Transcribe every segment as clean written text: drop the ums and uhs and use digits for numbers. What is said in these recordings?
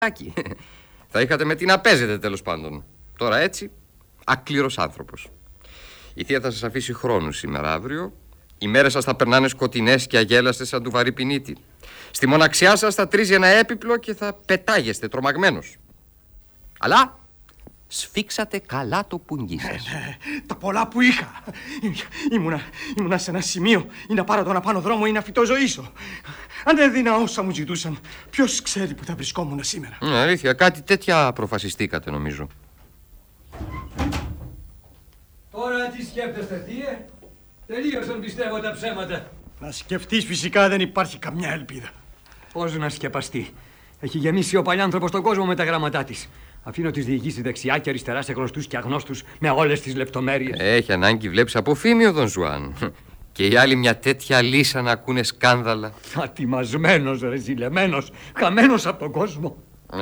Θα είχατε με τι να παίζετε τέλος πάντων. Τώρα έτσι, ακλήρος άνθρωπος. Η θεία θα σας αφήσει χρόνους σήμερα αύριο. Οι μέρες σας θα περνάνε σκοτεινές και αγέλαστες σαν του βαρυπινίτη. Στη μοναξιά σας θα τρίζει ένα έπιπλο και θα πετάγεστε τρομαγμένος. Αλλά σφίξατε καλά το πουγγί σας. Τα πολλά που είχα. Ήμουνα σε ένα σημείο ή να πάρω τον απάνω δρόμο ή να φυτοζωήσω. Αν έδινα όσα μου ζητούσαν, ποιος ξέρει που θα βρισκόμουν σήμερα. Αλήθεια, κάτι τέτοια προφασιστήκατε νομίζω. Τώρα τι σκέφτεστε, θύε? Τελείωσαν πιστεύω τα ψέματα. Να σκεφτείς, φυσικά δεν υπάρχει καμιά ελπίδα. Πώς να σκεπαστεί? Έχει γεμίσει ο παλιάνθρωπος τον κόσμο με τα γράμματά της. Αφήνω τις διηγήσεις δεξιά και αριστερά σε γνωστούς και αγνώστους με όλες τις λεπτομέρειες. Έχει ανάγκη, βλέπεις, από φήμη ο Δον Ζουάν. Και οι άλλοι μια τέτοια λύσα να ακούνε σκάνδαλα. Ατιμασμένος, ρε, ζηλεμένος, χαμένος από τον κόσμο.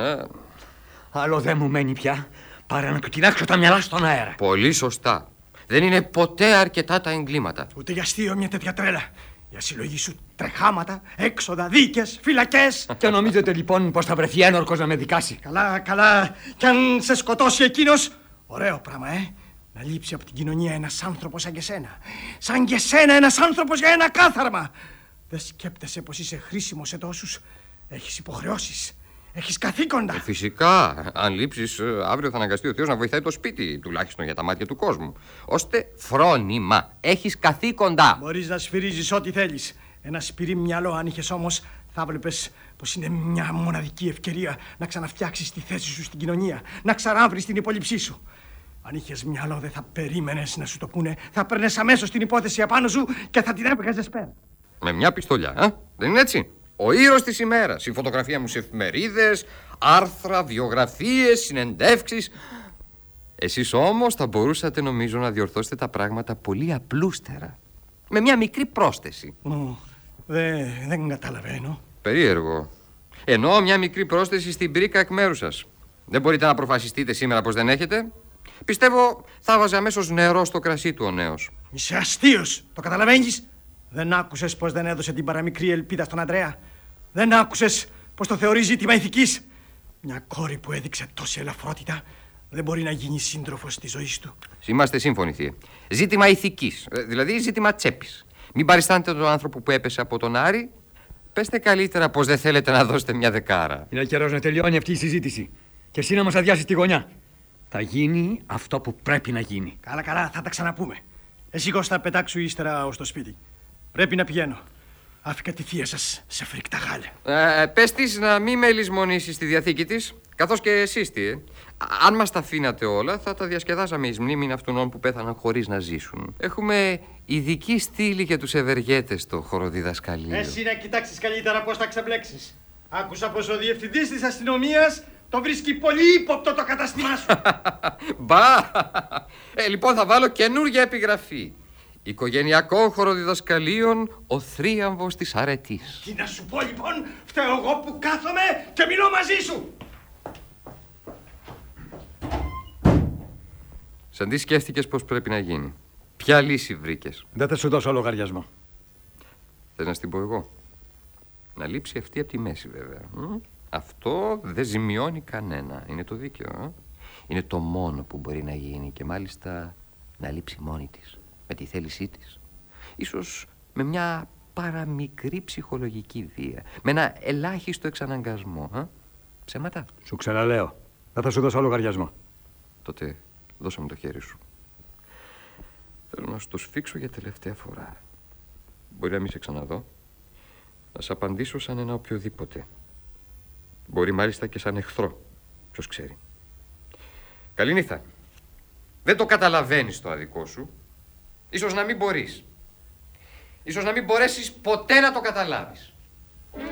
Άλλο δεν μου μένει πια παρά να του τεινάξω τα μυαλά στον αέρα. Πολύ σωστά. Δεν είναι ποτέ αρκετά τα εγκλήματα. Ούτε για αστείο μια τέτοια τρέλα. Για συλλογή σου τρεχάματα, έξοδα, δίκες, φυλακές. Και νομίζετε λοιπόν πως θα βρεθεί ένορκος να με δικάσει? Καλά. Κι αν σε σκοτώσει εκείνος, ωραίο πράγμα, να λείψει από την κοινωνία ένας άνθρωπος σαν και σένα. Σαν και σένα ένας άνθρωπος για ένα κάθαρμα. Δεν σκέπτεσαι πως είσαι χρήσιμος σε τόσους? Έχεις υποχρεώσεις, έχεις καθήκοντα. Φυσικά, αν λείψεις, αύριο θα αναγκαστεί ο Θεός να βοηθάει το σπίτι, τουλάχιστον για τα μάτια του κόσμου. Ώστε φρόνημα, έχεις καθήκοντα. Μπορείς να σφυρίζεις ό,τι θέλεις. Ένα σπυρί μυαλό, αν είχες όμως, θα βλέπεις πως είναι μια μοναδική ευκαιρία να ξαναφτιάξεις τη θέση σου στην κοινωνία, να ξαναβρεις την υπόλοιψή σου. Αν είχες μυαλό, δεν θα περίμενες να σου το πούνε. Θα παίρνες αμέσως την υπόθεση απάνω σου και θα την έβγαζες πέρα. Με μια πιστολιά, δεν είναι έτσι? Ο ήρωας της ημέρας. Η φωτογραφία μου σε εφημερίδες, άρθρα, βιογραφίες, συνεντεύξεις. Εσείς όμως θα μπορούσατε νομίζω να διορθώσετε τα πράγματα πολύ απλούστερα. Με μια μικρή πρόσθεση. Δεν καταλαβαίνω. Περίεργο. Εννοώ μια μικρή πρόσθεση στην πρίκα εκ μέρους σας. Δεν μπορείτε να προφασιστείτε σήμερα πως δεν έχετε? Πιστεύω θα βάζει αμέσως νερό στο κρασί του ο νέος. Είσαι αστείος, το καταλαβαίνεις? Δεν άκουσες πως δεν έδωσε την παραμικρή ελπίδα στον Ανδρέα? Δεν άκουσες πως το θεωρεί ζήτημα ηθικής? Μια κόρη που έδειξε τόση ελαφρότητα δεν μπορεί να γίνει σύντροφος της ζωής του. Είμαστε σύμφωνοι, θεία. Ζήτημα ηθικής, δηλαδή ζήτημα τσέπης. Μην παριστάνετε τον άνθρωπο που έπεσε από τον Άρη. Πέστε καλύτερα πως δεν θέλετε να δώσετε μια δεκάρα. Είναι καιρός να τελειώνει αυτή η συζήτηση. Και εσύ να μας αδειάσεις τη γωνιά. Θα γίνει αυτό που πρέπει να γίνει. Καλά, θα τα ξαναπούμε. Εσύ Κώστα πετάξου ύστερα ως το σπίτι. Πρέπει να πηγαίνω. Άφηκα τη θεία σας σε φρικτά χάλια. Πες της να μην με λησμονήσει στη διαθήκη της, καθώς και εσείς τι. Αν μας τα αφήνατε όλα, θα τα διασκεδάσαμε εις μνήμην αυτών που πέθαναν χωρίς να ζήσουν. Έχουμε ειδική στήλη για τους ευεργέτες στο χωροδιδασκαλείο. Εσύ να κοιτάξεις καλύτερα πώς θα ξεμπλέξεις. Άκουσα πως ο διευθυντής της αστυνομίας το βρίσκει πολύ ύποπτο το κατάστημά σου. Μπα! Λοιπόν, θα βάλω καινούργια επιγραφή. Οικογενειακών χωροδιδασκαλίων, ο θρίαμβος της αρετής. Τι να σου πω λοιπόν, φταίω εγώ που κάθομαι και μιλώ μαζί σου. Σαν τι σκέφτηκες πως πρέπει να γίνει? Ποια λύση βρήκες? Δεν θα σου δώσω λογαριασμό. Θες να στην πω εγώ? Να λείψει αυτή από τη μέση βέβαια. Αυτό δεν ζημιώνει κανένα. Είναι το δίκαιο. Είναι το μόνο που μπορεί να γίνει. Και μάλιστα να λείψει μόνη της, με τη θέλησή της. Ίσως με μια παραμικρή ψυχολογική βία, με ένα ελάχιστο εξαναγκασμό. Ψέματα? Σου ξαναλέω, δεν θα σου δώσω λογαριασμό. Τότε δώσε μου το χέρι σου. Θέλω να σου το σφίξω για τελευταία φορά. Μπορεί να μην σε ξαναδώ. Να σε απαντήσω σαν ένα οποιοδήποτε. Μπορεί μάλιστα και σαν εχθρό. Ποιος ξέρει. Καληνύχτα. Δεν το καταλαβαίνεις το αδικό σου. Ίσως να μην μπορείς. Ίσως να μην μπορέσεις ποτέ να το καταλάβεις.